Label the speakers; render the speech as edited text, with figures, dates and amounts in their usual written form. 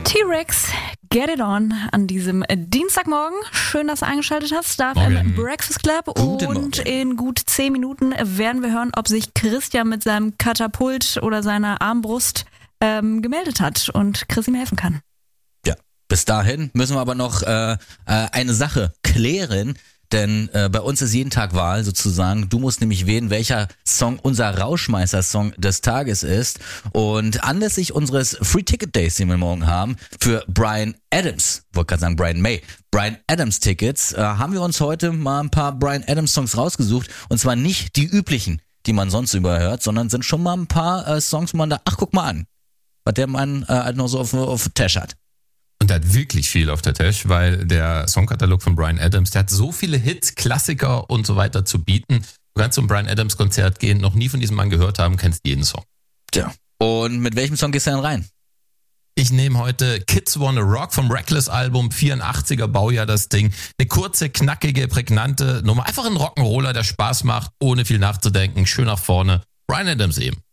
Speaker 1: T-Rex, get it on an diesem Dienstagmorgen. Schön, dass du eingeschaltet hast. Da im Breakfast Club. Und in gut 10 Minuten werden wir hören, ob sich Christian mit seinem Katapult oder seiner Armbrust gemeldet hat und Chris ihm helfen kann.
Speaker 2: Ja, bis dahin müssen wir aber noch eine Sache klären. Denn bei uns ist jeden Tag Wahl sozusagen. Du musst nämlich wählen, welcher Song unser Rauschmeißer-Song des Tages ist. Und anlässlich unseres Free Ticket Days, den wir morgen haben, für Bryan Adams, wollte gerade sagen Brian May, Bryan Adams Tickets, haben wir uns heute mal ein paar Bryan Adams Songs rausgesucht. Und zwar nicht die üblichen, die man sonst überhört, sondern sind schon mal ein paar Songs, wo man da, ach guck mal an, was der Mann halt noch so auf Tash hat.
Speaker 3: Und er hat wirklich viel auf der Tasche, weil der Songkatalog von Bryan Adams, der hat so viele Hits, Klassiker und so weiter zu bieten. Du kannst zum Bryan Adams Konzert gehen, noch nie von diesem Mann gehört haben, kennst jeden Song.
Speaker 2: Tja, und mit welchem Song gehst du denn rein?
Speaker 3: Ich nehme heute Kids Wanna Rock vom Reckless Album, 84er Baujahr das Ding. Eine kurze, knackige, prägnante Nummer. Einfach ein Rock'n'Roller, der Spaß macht, ohne viel nachzudenken, schön nach vorne. Bryan Adams eben.